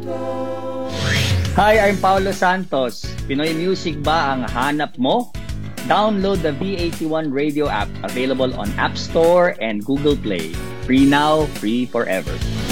Hi, I'm Paulo Santos. Pinoy music ba ang hanap mo? Download the V81 radio app, available on App Store and Google Play. Free now, free forever.